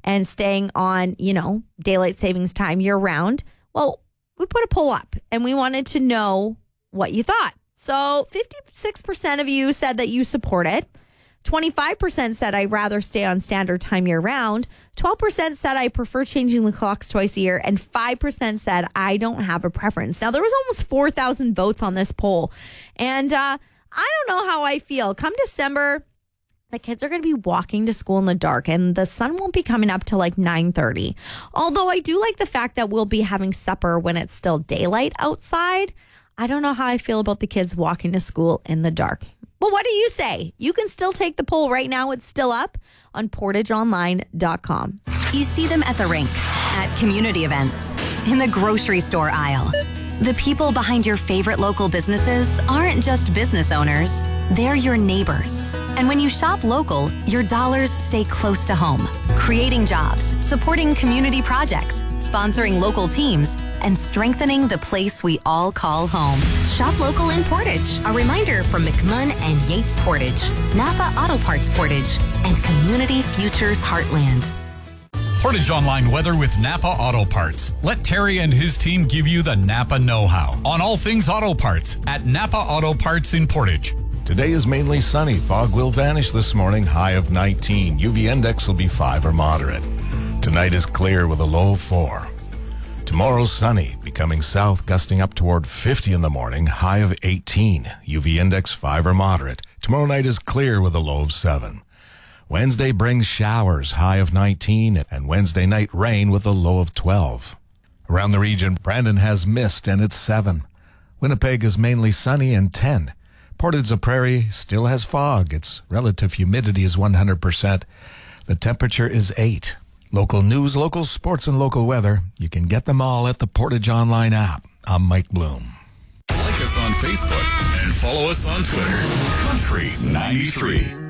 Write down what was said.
and staying on, daylight savings time year round. Well, we put a poll up and we wanted to know what you thought. So 56% of you said that you support it. 25% said I'd rather stay on standard time year round. 12% said I prefer changing the clocks twice a year. And 5% said I don't have a preference. Now, there was almost 4,000 votes on this poll. And I don't know how I feel. Come December, the kids are going to be walking to school in the dark and the sun won't be coming up till like 9:30. Although I do like the fact that we'll be having supper when it's still daylight outside. I don't know how I feel about the kids walking to school in the dark. Well, what do you say? You can still take the poll right now. It's still up on portageonline.com. You see them at the rink, at community events, in the grocery store aisle. The people behind your favorite local businesses aren't just business owners. They're your neighbors. And when you shop local, your dollars stay close to home, creating jobs, supporting community projects, sponsoring local teams, and strengthening the place we all call home. Shop local in Portage. A reminder from McMunn and Yates Portage, Napa Auto Parts Portage, and Community Futures Heartland. Portage Online weather with Napa Auto Parts. Let Terry and his team give you the Napa know-how on all things auto parts at Napa Auto Parts in Portage. Today is mainly sunny. Fog will vanish this morning, high of 19. UV index will be 5 or moderate. Tonight is clear with a low of 4. Tomorrow, sunny, becoming south, gusting up toward 50 in the morning, high of 18. UV index 5 or moderate. Tomorrow night is clear with a low of 7. Wednesday brings showers, high of 19, and Wednesday night rain with a low of 12. Around the region, Brandon has mist and it's 7. Winnipeg is mainly sunny and 10. Portage la Prairie still has fog. Its relative humidity is 100%. The temperature is 8. Local news, local sports, and local weather. You can get them all at the Portage Online app. I'm Mike Bloom. Like us on Facebook and follow us on Twitter. Country 93.